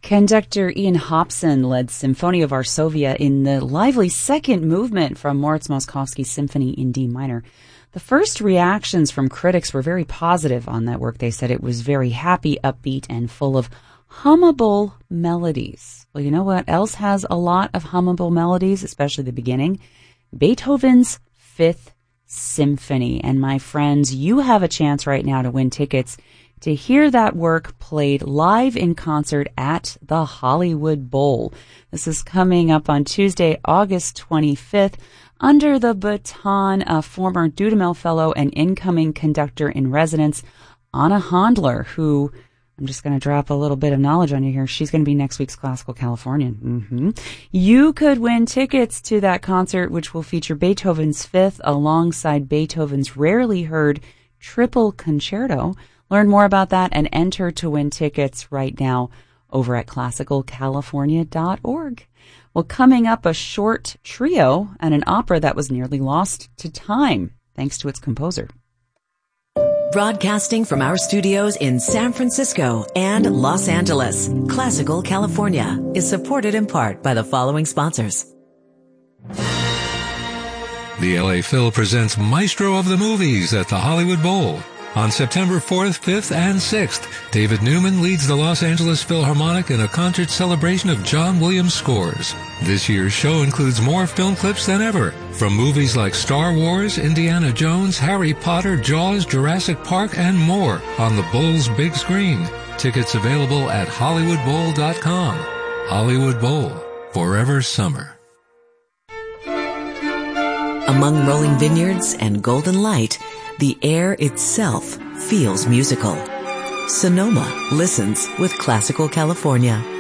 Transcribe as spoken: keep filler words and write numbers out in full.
Conductor Ian Hobson led Symphonia of Varsovia in the lively second movement from Moritz Moszkowski's Symphony in D minor. The first reactions from critics were very positive on that work. They said it was very happy, upbeat, and full of hummable melodies. Well, you know what else has a lot of hummable melodies, especially the beginning? Beethoven's Fifth Symphony. And my friends, you have a chance right now to win tickets to hear that work played live in concert at the Hollywood Bowl. This is coming up on Tuesday, August twenty-fifth, under the baton of former Dudamel Fellow and incoming conductor in residence, Anna Handler, who, I'm just going to drop a little bit of knowledge on you here. She's going to be next week's Classical Californian. Mm-hmm. You could win tickets to that concert, which will feature Beethoven's Fifth alongside Beethoven's rarely heard Triple Concerto. Learn more about that and enter to win tickets right now over at classical california dot org. Well, coming up, a short trio and an opera that was nearly lost to time, thanks to its composer. Broadcasting from our studios in San Francisco and Los Angeles, Classical California is supported in part by the following sponsors. The L A Phil presents Maestro of the Movies at the Hollywood Bowl. On September fourth, fifth, and sixth, David Newman leads the Los Angeles Philharmonic in a concert celebration of John Williams scores. This year's show includes more film clips than ever, from movies like Star Wars, Indiana Jones, Harry Potter, Jaws, Jurassic Park, and more on the Bowl's big screen. Tickets available at hollywood bowl dot com. Hollywood Bowl, forever summer. Among rolling vineyards and golden light, the air itself feels musical. Sonoma listens with Classical California.